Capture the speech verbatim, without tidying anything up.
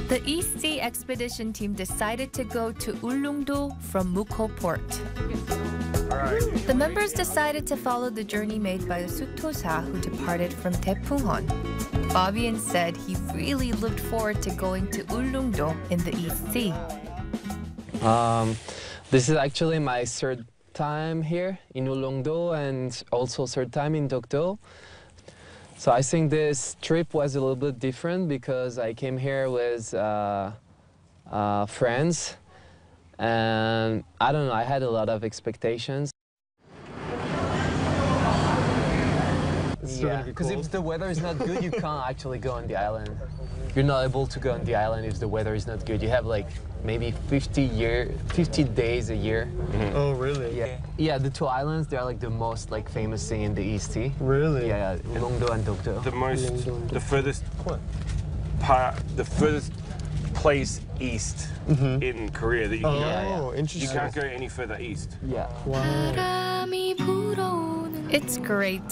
The East Sea Expedition team decided to go to Ulleungdo from Mukho Port. The members decided to follow the journey made by the Sutosa who departed from Taepunghon. Bobbian said he really looked forward to going to Ulleungdo in the East Sea. Um, this is actually my third time here in Ulleungdo and also third time in Dokdo. So I think this trip was a little bit different because I came here with uh, uh, friends, and I don't know, I had a lot of expectations. Yeah, because if the weather is not good, you can't actually go on the island. You're not able to go on the island if the weather is not good. You have like maybe fifty year, fifty days a year. Mm-hmm. Oh, really? Yeah. Yeah, the two islands, they are like the most like famous thing in the East Sea. Really? Yeah, yeah, Ulleungdo and Dokdo. The most, the furthest part, the furthest place east mm-hmm. in Korea that you can oh, go. Oh, You interesting. can't go any further east. Yeah. Wow. It's great